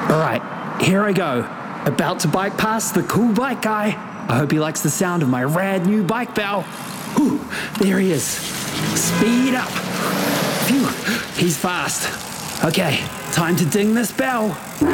Alright, here I go. About to bike past the cool bike guy. I hope he likes the sound of my rad new bike bell. Whew, there he is. Speed up. Phew, he's fast. Okay, time to ding this bell.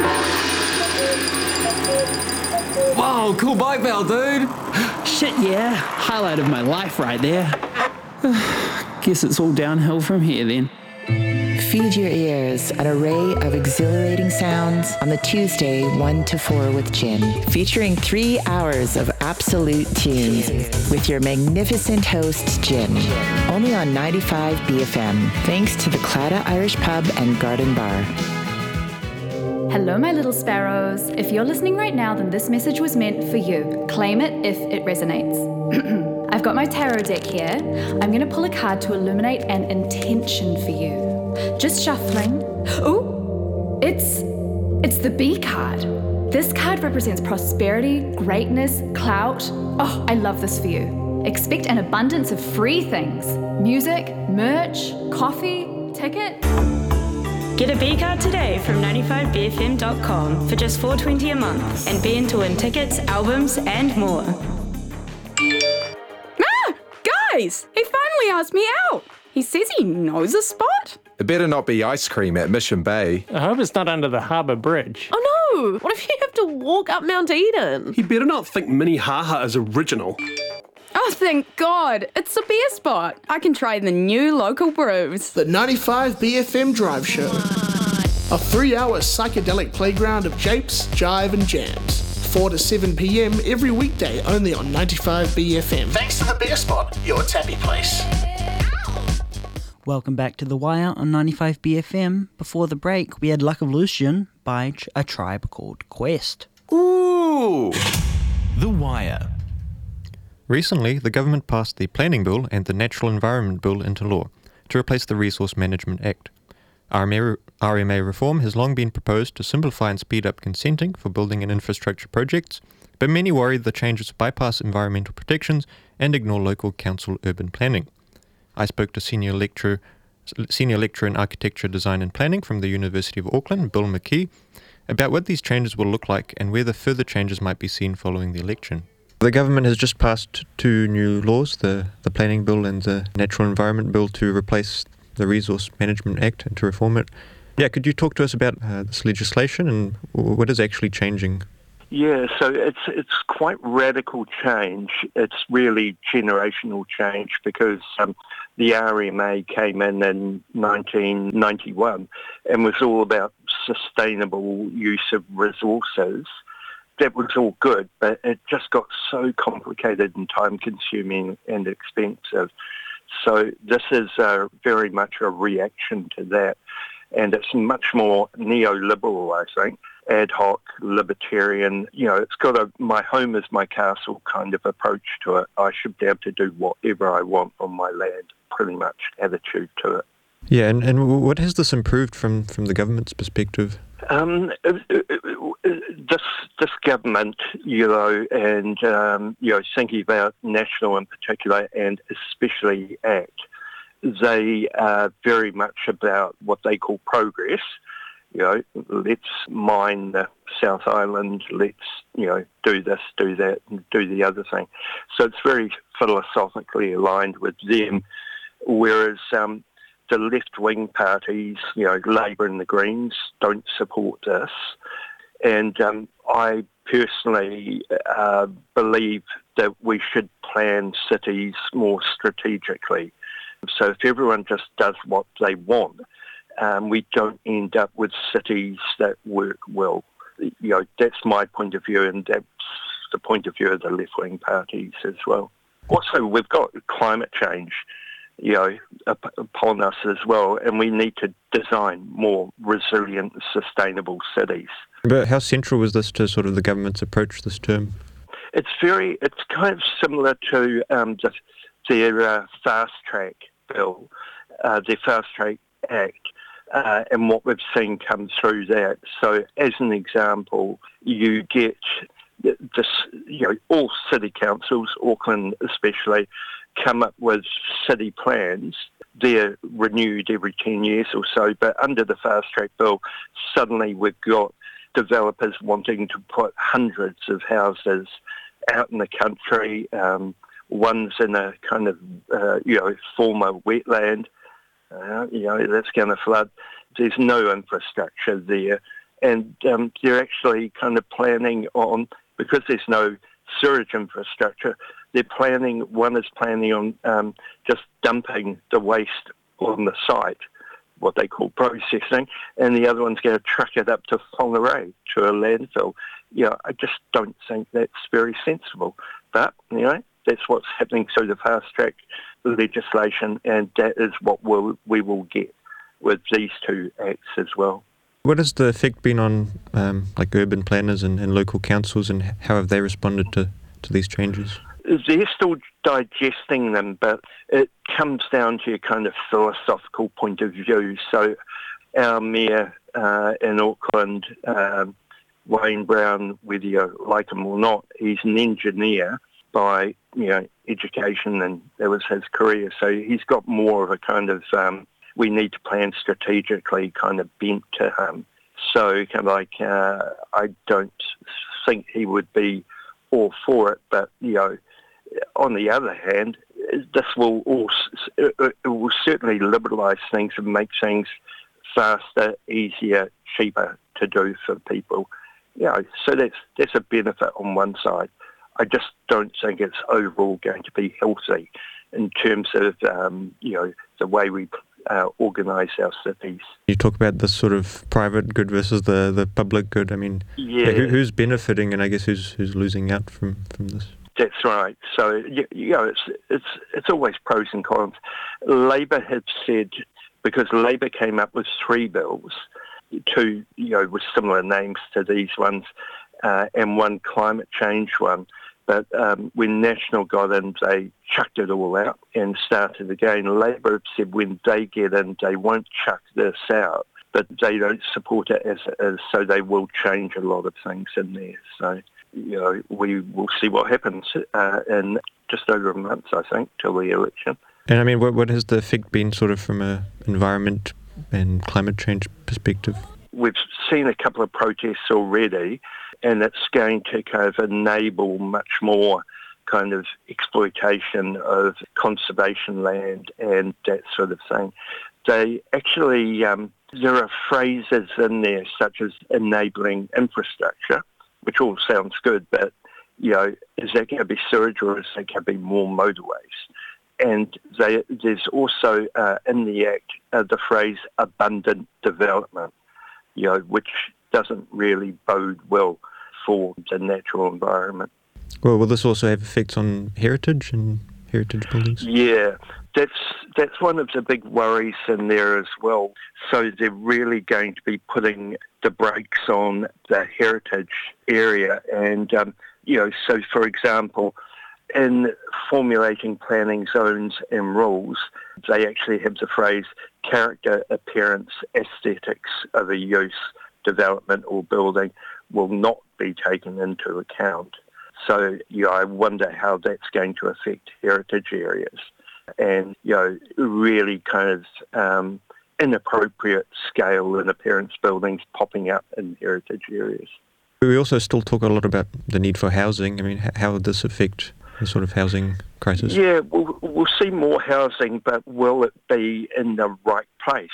Whoa, cool bike bell, dude. Shit, yeah. Highlight of my life right there. Guess it's all downhill from here then. Feed your ears an array of exhilarating sounds on the Tuesday 1 to 4 with Jim, featuring 3 hours of absolute tunes with your magnificent host, Jim. Only on 95 BFM, thanks to the Claddagh Irish Pub and Garden Bar. Hello, my little sparrows. If you're listening right now, then this message was meant for you. Claim it if it resonates. I've got my tarot deck here. I'm going to pull a card to illuminate an intention for you. Just shuffling. Ooh, it's the B card. This card represents prosperity, greatness, clout. Oh, I love this for you. Expect an abundance of free things. Music, merch, coffee, ticket. Get a B card today from 95bfm.com for just $4.20 a month and be in to win tickets, albums, and more. Guys, he finally asked me out. He says he knows a spot. It better not be ice cream at Mission Bay. I hope it's not under the harbour bridge. Oh no, what if you have to walk up Mount Eden? He better not think Minnehaha is original. Oh, thank God. It's a beer spot. I can try the new local brews. The 95 BFM Drive Show. A 3-hour psychedelic playground of japes, jive and jams. 4 to 7 p.m. every weekday only on 95 BFM. Thanks to the beer spot, your tappy place. Welcome back to The Wire on 95 BFM. Before the break, we had Luck of Lucian by a tribe called Quest. Ooh! The Wire. Recently, the government passed the Planning Bill and the Natural Environment Bill into law to replace the Resource Management Act. RMA reform has long been proposed to simplify and speed up consenting for building and infrastructure projects, but many worry the changes bypass environmental protections and ignore local council urban planning. I spoke to Senior Lecturer in Architecture, Design and Planning from the University of Auckland, Bill McKee, about what these changes will look like and whether further changes might be seen following the election. The government has just passed 2 new laws, the Planning Bill and the Natural Environment Bill, to replace the Resource Management Act and to reform it. Yeah, could you talk to us about this legislation and what is actually changing? Yeah, so it's quite radical change. It's really generational change because the RMA came in 1991 and was all about sustainable use of resources. That was all good, but it just got so complicated and time-consuming and expensive. So this is very much a reaction to that, and it's much more neoliberal, I think. Ad hoc, libertarian, it's got a my home is my castle kind of approach to it. I should be able to do whatever I want on my land, pretty much attitude to it. Yeah, and what has this improved from the government's perspective? This government, and thinking about national in particular and especially ACT, they are very much about what they call progress. Let's mine the South Island, let's, do this, do that, and do the other thing. So it's very philosophically aligned with them, whereas the left-wing parties, Labour and the Greens, don't support this. And I personally believe that we should plan cities more strategically. So if everyone just does what they want, we don't end up with cities that work well. That's my point of view, and that's the point of view of the left-wing parties as well. Also, we've got climate change, upon us as well, and we need to design more resilient, sustainable cities. But how central was this to sort of the government's approach this term? It's kind of similar to their fast track bill, their fast track act, and what we've seen come through that. So as an example, you get this, all city councils, Auckland especially, come up with city plans. They're renewed every 10 years or so, but under the fast track bill, suddenly we've got developers wanting to put hundreds of houses out in the country, one's in a kind of, former wetland, that's going to flood. There's no infrastructure there. And they're actually kind of planning on, because there's no sewage infrastructure, one is planning on just dumping the waste on the site, what they call processing, and the other one's going to truck it up to Whangarei, to a landfill. I just don't think that's very sensible. But, that's what's happening through the fast-track legislation, and that is what we will get with these two acts as well. What has the effect been on urban planners and local councils, and how have they responded to these changes? They're still digesting them, but it comes down to a kind of philosophical point of view. So our mayor in Auckland, Wayne Brown, whether you like him or not, he's an engineer by education, and that was his career. So he's got more of a kind of we need to plan strategically kind of bent to him. So kind of I don't think he would be all for it, but on the other hand, this will certainly liberalise things and make things faster, easier, cheaper to do for people. So that's a benefit on one side. I just don't think it's overall going to be healthy in terms of the way we organise our cities. You talk about this sort of private good versus the public good. I mean, who's benefiting, and I guess who's losing out from this? That's right. So it's always pros and cons. Labor had said, because Labor came up with 3 bills, 2 with similar names to these ones, and one climate change one. But when National got in, they chucked it all out and started again. Labor have said when they get in, they won't chuck this out, but they don't support it as it is, so they will change a lot of things in there. So, we will see what happens in just over a month, I think, till the election. And I mean, what has the effect been sort of from an environment and climate change perspective? We've seen a couple of protests already, and it's going to kind of enable much more kind of exploitation of conservation land and that sort of thing. They actually, there are phrases in there such as enabling infrastructure, which all sounds good, but, is that going to be sewage or is that going to be more motorways? And there's also in the Act the phrase abundant development, which doesn't really bode well for the natural environment. Well, will this also have effects on heritage and heritage buildings? Yeah, that's one of the big worries in there as well. So they're really going to be putting the brakes on the heritage area. And, so for example, in formulating planning zones and rules, they actually have the phrase character, appearance, aesthetics of a use, development or building will not be taken into account. So, I wonder how that's going to affect heritage areas and, really kind of inappropriate scale and appearance buildings popping up in heritage areas. We also still talk a lot about the need for housing. I mean, how would this affect the sort of housing crisis? Yeah, we'll see more housing, but will it be in the right place?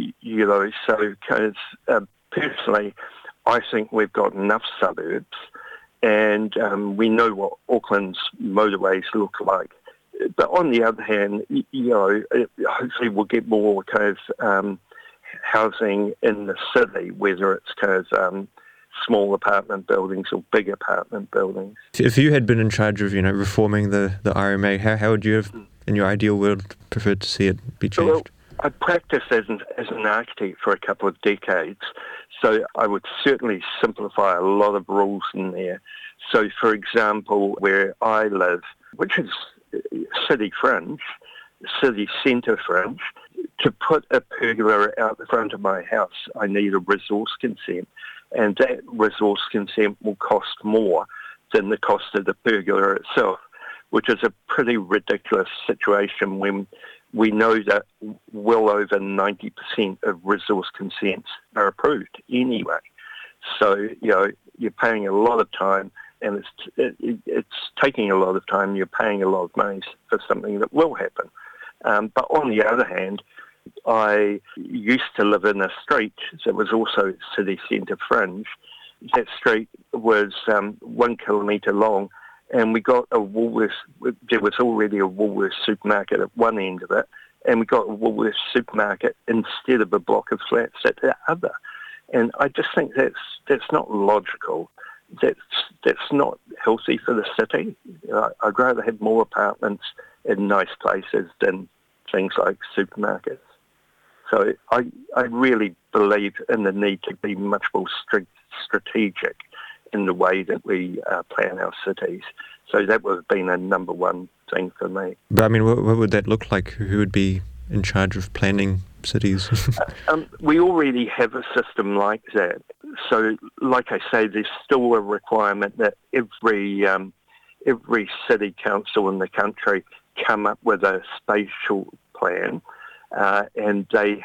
So kind of personally, I think we've got enough suburbs, and we know what Auckland's motorways look like. But on the other hand, hopefully we'll get more kind of housing in the city, whether it's kind of small apartment buildings or big apartment buildings. If you had been in charge of, reforming the RMA, how would you have, in your ideal world, preferred to see it be changed? Well, I practiced as an architect for a couple of decades, so I would certainly simplify a lot of rules in there. So, for example, where I live, which is city fringe, city centre fringe, to put a pergola out the front of my house, I need a resource consent. And that resource consent will cost more than the cost of the pergola itself, which is a pretty ridiculous situation when we know that well over 90% of resource consents are approved anyway. So, you're paying a lot of time, and it's taking a lot of time. You're paying a lot of money for something that will happen. But on the other hand, I used to live in a street that was also city centre fringe. That street was 1 kilometre long, and we got a Woolworths. There was already a Woolworths supermarket at one end of it, and we got a Woolworths supermarket instead of a block of flats at the other. And I just think that's not logical. That's not healthy for the city. I'd rather have more apartments in nice places than things like supermarkets. So I really believe in the need to be much more strategic in the way that we plan our cities. So that would have been a number one thing for me. But I mean, what would that look like? Who would be in charge of planning cities? We already have a system like that. So, like I say, there's still a requirement that every city council in the country come up with a spatial plan, and that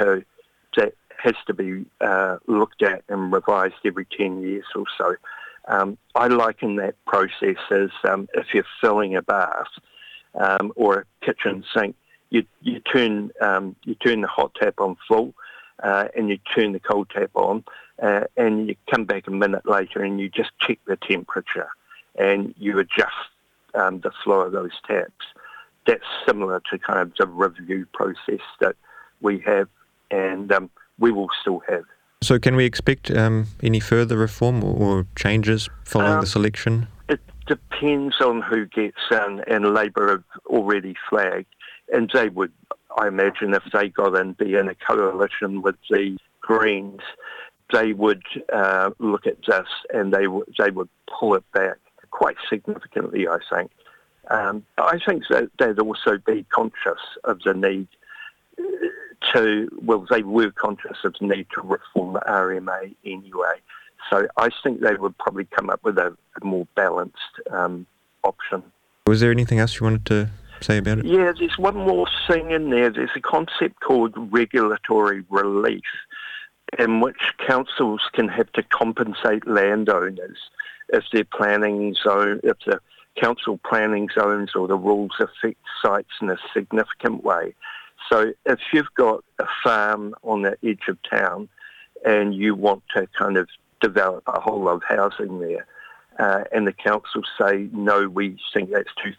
has to be looked at and revised every 10 years or so. I liken that process as if you're filling a bath or a kitchen sink, you turn the hot tap on full, and you turn the cold tap on, and you come back a minute later and you just check the temperature and you adjust the flow of those taps. That's similar to kind of the review process that we have, and we will still have. So can we expect any further reform or changes following this election? It depends on who gets in, and Labour have already flagged, and they would, I imagine, if they got in, be in a coalition with the Greens, they would look at this and they would pull it back quite significantly, I think. I think that they'd also be conscious of the need they were conscious of the need to reform the RMA anyway. So I think they would probably come up with a more balanced option. Was there anything else you wanted to say about it? Yeah, there's one more thing in there. There's a concept called regulatory relief, in which councils can have to compensate landowners if their if the council planning zones or the rules affect sites in a significant way. So if you've got a farm on the edge of town and you want to kind of develop a whole lot of housing there, and the council say, no, we think that's too